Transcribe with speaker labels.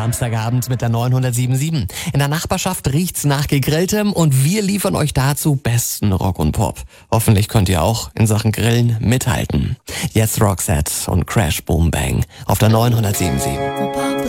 Speaker 1: Samstagabend mit der 977. In der Nachbarschaft riecht's nach Gegrilltem und wir liefern euch dazu besten Rock und Pop. Hoffentlich könnt ihr auch in Sachen Grillen mithalten. Jetzt Roxette und Crash Boom Bang auf der 977.